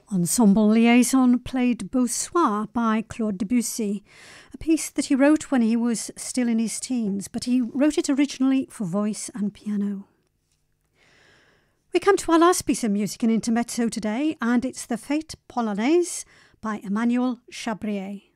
Ensemble Liaison played Beau Soir by Claude Debussy, a piece that he wrote when he was still in his teens, but he wrote it originally for voice and piano. We come to our last piece of music in Intermezzo today, and it's the Fête Polonaise by Emmanuel Chabrier.